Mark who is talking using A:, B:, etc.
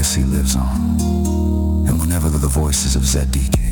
A: legacy lives on. And whenever the voices of ZDK